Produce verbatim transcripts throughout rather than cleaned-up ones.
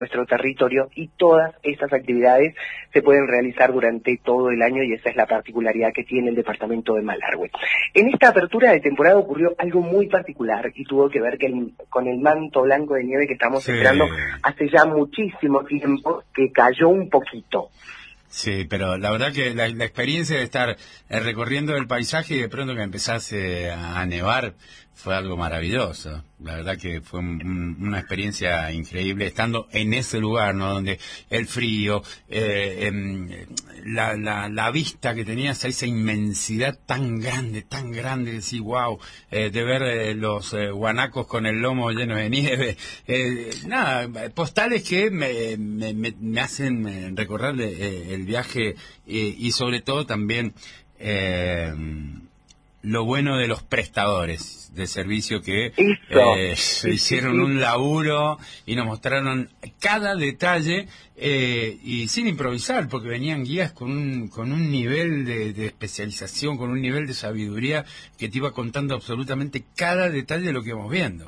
nuestro territorio, y todas estas actividades se pueden realizar durante todo el año, y esa es la particularidad que tiene el departamento de Malargüe. En esta apertura de temporada ocurrió algo muy particular y tuvo que ver que el, con el manto blanco de nieve que estamos sí. esperando hace ya muchísimo tiempo, que cayó un poquito. Sí, pero la verdad que la, la experiencia de estar eh, recorriendo el paisaje y de pronto que empezase a nevar fue algo maravilloso. La verdad que fue un, un, una experiencia increíble estando en ese lugar, ¿no? Donde el frío, eh, eh, la, la, la vista que tenías a esa inmensidad tan grande, tan grande, decir, wow, eh, de ver eh, los eh, guanacos con el lomo lleno de nieve, eh, nada, postales que me, me, me, me hacen recordar eh, el viaje eh, y sobre todo también eh, lo bueno de los prestadores de servicio que eh, se hicieron un laburo y nos mostraron cada detalle eh, y sin improvisar, porque venían guías con un, con un nivel de, de especialización, con un nivel de sabiduría que te iba contando absolutamente cada detalle de lo que íbamos viendo.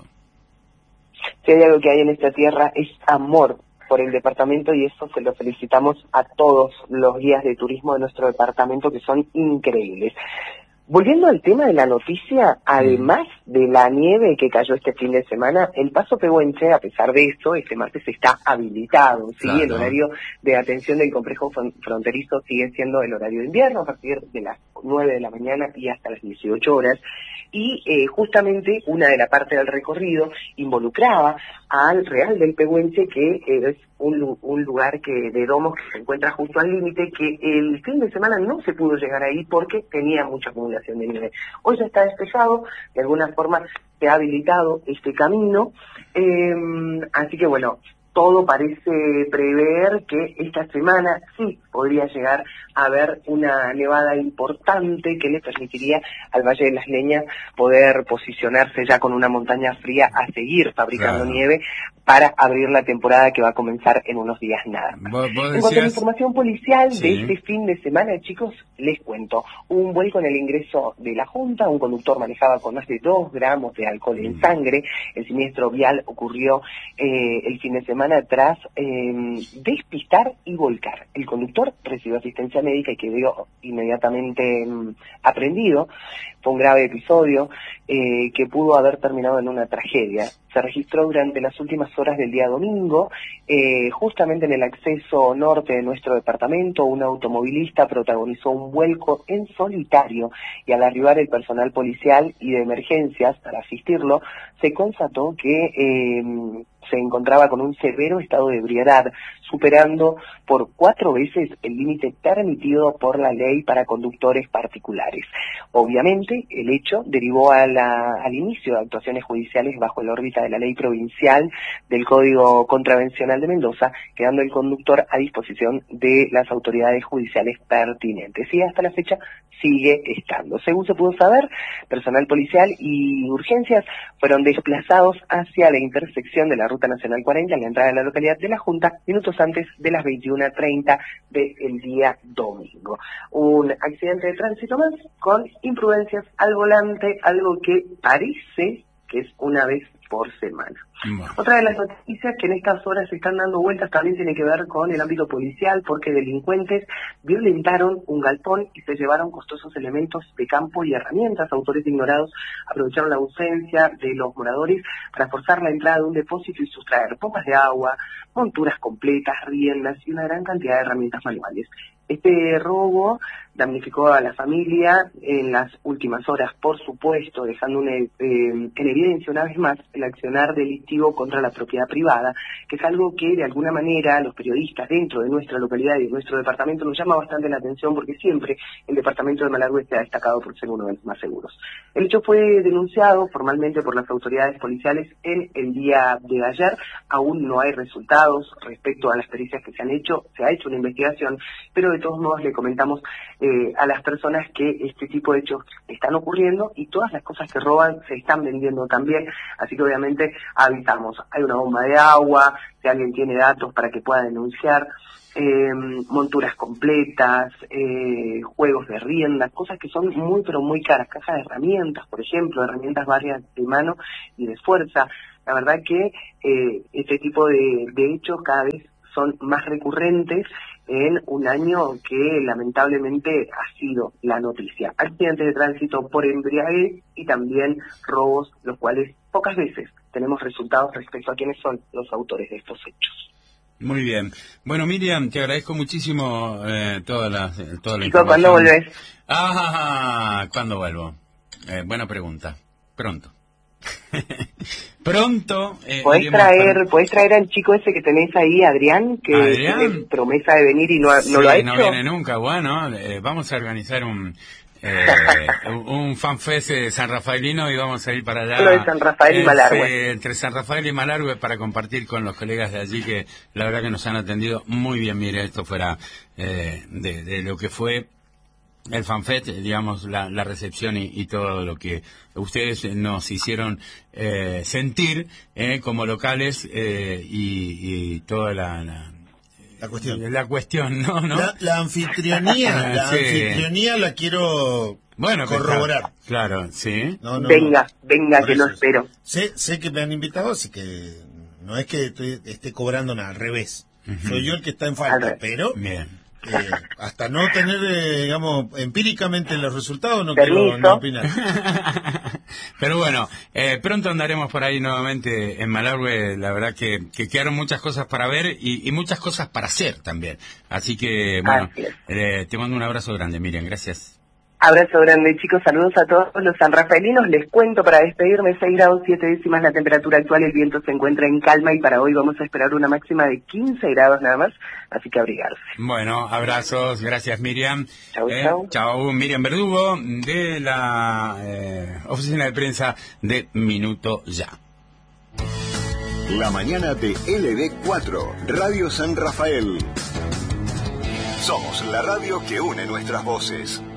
Si hay algo que hay en esta tierra es amor por el departamento, y eso se lo felicitamos a todos los guías de turismo de nuestro departamento, que son increíbles. Volviendo al tema de la noticia, además de la nieve que cayó este fin de semana, el Paso Pehuenche, a pesar de eso, este martes está habilitado, ¿sí? Claro. El horario de atención del complejo fronterizo sigue siendo el horario de invierno, a partir de las nueve de la mañana y hasta las dieciocho horas, y eh, justamente una de la parte del recorrido involucraba al Real del Pehuenche, que eh, es un, un lugar que de domos que se encuentra justo al límite, que el fin de semana no se pudo llegar ahí porque tenía mucha acumulación de nieve. Hoy ya está despejado, de alguna forma se ha habilitado este camino, eh, así que bueno, todo parece prever que esta semana sí podría llegar a haber una nevada importante que le permitiría al Valle de las Leñas poder posicionarse ya con una montaña fría a seguir fabricando claro. nieve para abrir la temporada que va a comenzar en unos días nada más. ¿Vos, vos decías... En cuanto a la información policial sí. de este fin de semana, chicos, les cuento. Hubo un vuelco en el ingreso de la Junta, un conductor manejaba con más de dos gramos de alcohol en sangre. El siniestro vial ocurrió eh, el fin de semana tras eh, despistar y volcar. El conductor recibió asistencia médica y quedó inmediatamente eh, aprendido. Fue un grave episodio eh, que pudo haber terminado en una tragedia. Se registró durante las últimas horas del día domingo, eh, justamente en el acceso norte de nuestro departamento. Un automovilista protagonizó un vuelco en solitario y al arribar el personal policial y de emergencias para asistirlo, se constató que eh, se encontraba con un severo estado de ebriedad, superando por cuatro veces el límite permitido por la ley para conductores particulares. Obviamente, el hecho derivó a la, al inicio de actuaciones judiciales bajo la órbita de la ley provincial del Código Contravencional de Mendoza, quedando el conductor a disposición de las autoridades judiciales pertinentes. Y hasta la fecha sigue estando. Según se pudo saber, personal policial y urgencias fueron desplazados hacia la intersección de la Ruta Nacional cuarenta en la entrada de la localidad de La Junta, minutos antes de las veintiuna treinta del día domingo. Un accidente de tránsito más con imprudencias al volante, algo que parece que es una vez por semana. Bueno. Otra de las noticias que en estas horas se están dando vueltas también tiene que ver con el ámbito policial, porque delincuentes violentaron un galpón y se llevaron costosos elementos de campo y herramientas. Autores ignorados aprovecharon la ausencia de los moradores para forzar la entrada de un depósito y sustraer pompas de agua, monturas completas, riendas y una gran cantidad de herramientas manuales. Este robo damnificó a la familia en las últimas horas, por supuesto, dejando una, eh, en evidencia una vez más el accionar delictivo contra la propiedad privada, que es algo que de alguna manera los periodistas dentro de nuestra localidad y de nuestro departamento nos llama bastante la atención, porque siempre el departamento de Malargüe se ha destacado por ser uno de los más seguros. El hecho fue denunciado formalmente por las autoridades policiales en el día de ayer. Aún no hay resultados respecto a las pericias que se han hecho, se ha hecho una investigación, pero de todos modos le comentamos eh, a las personas que este tipo de hechos están ocurriendo y todas las cosas que roban se están vendiendo también, así que obviamente avisamos. Hay una bomba de agua, si alguien tiene datos para que pueda denunciar, eh, monturas completas, eh, juegos de riendas, cosas que son muy pero muy caras, cajas de herramientas, por ejemplo, herramientas varias de mano y de fuerza, La verdad que eh, este tipo de, de hechos cada vez son más recurrentes en un año que lamentablemente ha sido la noticia. Accidentes de tránsito por embriaguez y también robos, los cuales pocas veces tenemos resultados respecto a quiénes son los autores de estos hechos. Muy bien. Bueno, Miriam, te agradezco muchísimo eh, toda la, toda la Chico, información. ¿cuándo volvés? Ah, ¿cuándo vuelvo? Eh, buena pregunta. Pronto. Pronto. Eh, ¿Podés traer, para... ¿Podés traer al chico ese que tenés ahí, Adrián, que ¿Adrián? tiene promesa de venir y no, sí, no lo ha hecho? No viene nunca. Bueno, eh, vamos a organizar un... Eh, un fanfest de San Rafaelino y vamos a ir para allá. Lo de San Rafael y Malargüe. Eh, entre San Rafael y Malargüe para compartir con los colegas de allí que la verdad que nos han atendido muy bien. Mire, esto fuera eh, de, de lo que fue el fanfest, digamos, la, la recepción y, y todo lo que ustedes nos hicieron eh, sentir eh, como locales eh, y, y toda la... la La cuestión. La cuestión, ¿no? ¿no? La, la anfitrionía, la sí. anfitrionía la quiero bueno, corroborar. Está, claro, sí. No, no, venga, no. venga, Por que lo espero. Sé, sé que me han invitado, así que no es que estoy, esté cobrando nada, al revés. Uh-huh. Soy yo el que está en falta, pero bien. Eh, hasta no tener, eh, digamos, empíricamente los resultados, no Permiso. quiero no opinar. Pero bueno, eh, pronto andaremos por ahí nuevamente en Malargüe. La verdad que, que quedaron muchas cosas para ver y, y muchas cosas para hacer también. Así que, bueno, eh, te mando un abrazo grande, Miriam. Gracias. Abrazo grande, chicos. Saludos a todos los sanrafaelinos. Les cuento para despedirme, seis grados siete décimas la temperatura actual. El viento se encuentra en calma y para hoy vamos a esperar una máxima de quince grados nada más. Así que abrigarse. Bueno, abrazos. Gracias, Miriam. Chau, eh, chau. Chau, Miriam Verdugo, de la eh, oficina de prensa de Minuto Ya. La mañana de L D cuatro, Radio San Rafael. Somos la radio que une nuestras voces.